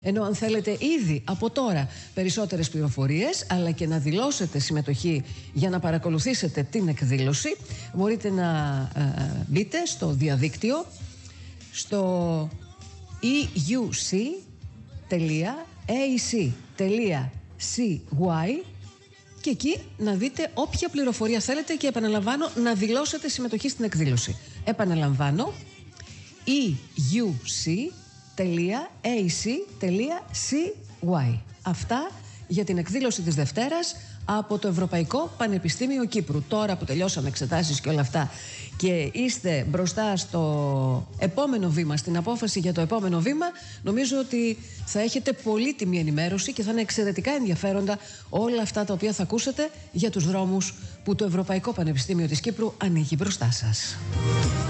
Ενώ αν θέλετε ήδη από τώρα περισσότερες πληροφορίες, αλλά και να δηλώσετε συμμετοχή για να παρακολουθήσετε την εκδήλωση, μπορείτε να μπείτε στο διαδίκτυο στο euc.ac.cy και εκεί να δείτε όποια πληροφορία θέλετε και επαναλαμβάνω να δηλώσετε συμμετοχή στην εκδήλωση. Επαναλαμβάνω euc.ac.cy. Αυτά για την εκδήλωση της Δευτέρας από το Ευρωπαϊκό Πανεπιστήμιο Κύπρου. Τώρα που τελειώσαμε εξετάσεις και όλα αυτά και είστε μπροστά στο επόμενο βήμα, στην απόφαση για το επόμενο βήμα, νομίζω ότι θα έχετε πολύτιμη ενημέρωση και θα είναι εξαιρετικά ενδιαφέροντα όλα αυτά τα οποία θα ακούσετε για τους δρόμους που το Ευρωπαϊκό Πανεπιστήμιο της Κύπρου ανοίγει μπροστά σας.